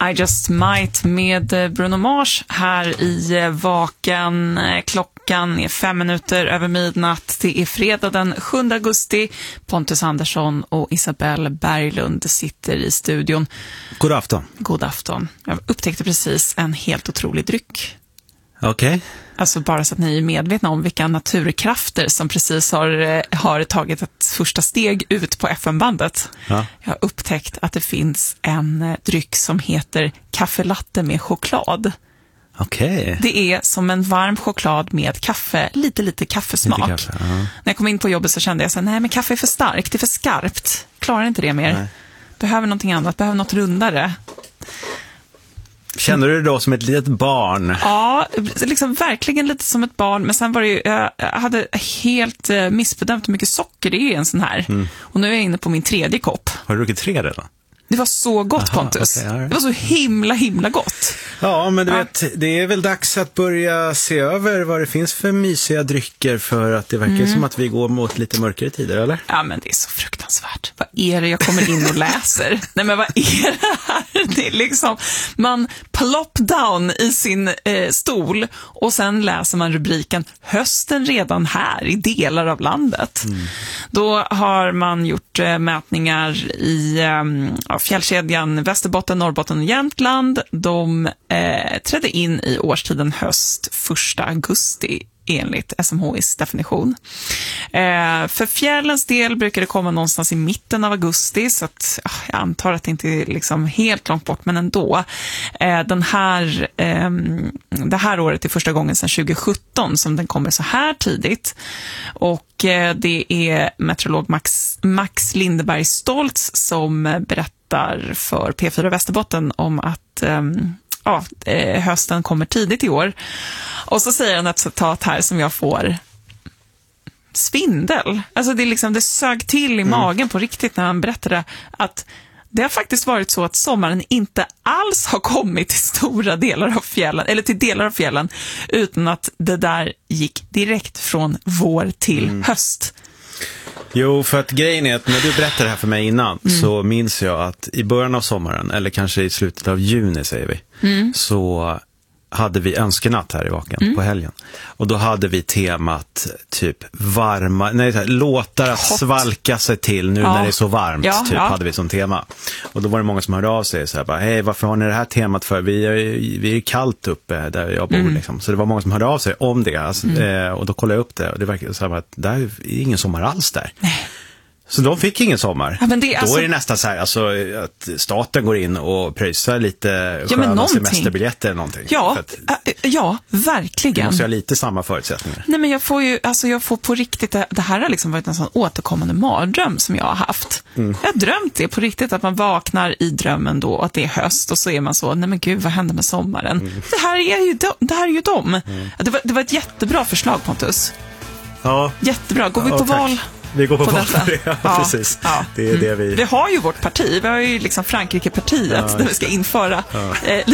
I Just Might med Bruno Mars här i Vaken. Klockan är 5 minuter över midnatt. Det är fredag den 7 augusti. Pontus Andersson och Isabelle Berglund sitter i studion. God afton. God afton. Jag upptäckte precis en helt otrolig dryck. Okej. Alltså bara så att ni är medvetna om vilka naturkrafter som precis har tagit ett första steg ut på FM-bandet. Ja. Jag har upptäckt att det finns en dryck som heter kaffelatte med choklad. Okej. Det är som en varm choklad med kaffe, lite kaffesmak. Lite kaffe, ja. När jag kom in på jobbet så kände jag så här, nej men kaffe är för starkt, det är för skarpt. Klarar inte det mer. Nej. Behöver någonting annat, behöver något rundare. Känner du dig då som ett litet barn? Ja, liksom verkligen lite som ett barn. Men sen var det ju, jag hade helt missbedömt hur mycket socker det är i en sån här. Och nu är jag inne på min 3:e kopp. Har du druckit 3 redan? Det var så gott, Pontus. Okej, ja. Det var så himla gott. Ja, men du vet, det är väl dags att börja se över vad det finns för mysiga drycker, för att det verkar som att vi går mot lite mörkare tider, eller? Ja, men det är så fruktansvärt. Vad är det jag kommer in och läser? Nej, men vad är det här? Det är liksom, man plopp down i sin stol och sen läser man rubriken hösten redan här i delar av landet. Då har man gjort mätningar i fjällkedjan Västerbotten, Norrbotten och Jämtland. De trädde in i årstiden höst 1 augusti enligt SMHIs definition. För fjällens del brukar det komma någonstans i mitten av augusti, så att jag antar att det inte är liksom helt långt bort, men ändå. Det här året är första gången sedan 2017 som den kommer så här tidigt. Och det är meteorolog Max Lindeberg Stoltz som berättar för P4 Västerbotten om att hösten kommer tidigt i år. Och så säger han ett citat här som jag får svindel. Alltså det är liksom, det sög till i magen på riktigt när han berättade att det har faktiskt varit så att sommaren inte alls har kommit till stora delar av fjällen, eller till delar av fjällen, utan att det där gick direkt från vår till höst. Jo, för att grejen är att när du berättade det här för mig innan så minns jag att i början av sommaren, eller kanske i slutet av juni säger vi, så hade vi önskenatt här i Vaken på helgen. Och då hade vi temat typ låtar att svalka sig till nu när det är så varmt, hade vi som tema. Och då var det många som hörde av sig så här bara, hej, varför har ni det här temat för? Vi är kallt uppe där jag bor liksom. Så det var många som hörde av sig om det. Alltså, och då kollade jag upp det och det verkar så här att det är ingen sommar alls där. Nej. Så de fick ingen sommar. Ja, men det, alltså, då är det nästan så här att staten går in och pröjsar lite sköna semesterbiljetter eller någonting. Ja, ja, verkligen. Du måste ha lite samma förutsättningar. Nej, men jag får på riktigt, det här har liksom varit en sån återkommande mardröm som jag har haft. Jag har drömt det på riktigt, att man vaknar i drömmen då och att det är höst och så är man så, nej men gud, vad händer med sommaren? Det här är ju dem. Det var ett jättebra förslag, Pontus. Ja. Jättebra, går vi på val? Vi går på val detta. för det, precis. Ja. Det är det vi... Vi har ju vårt parti, vi har ju liksom Frankrike-partiet där vi ska införa